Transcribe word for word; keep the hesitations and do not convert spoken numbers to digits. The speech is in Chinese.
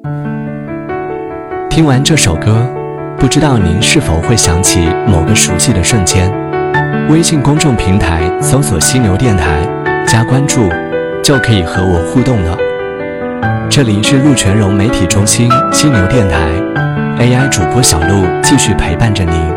听完这首歌，不知道您是否会想起某个熟悉的瞬间。微信公众平台搜索犀牛电台，加关注就可以和我互动了。这里是陆泉融媒体中心犀牛电台， A I 主播小鹿继续陪伴着您。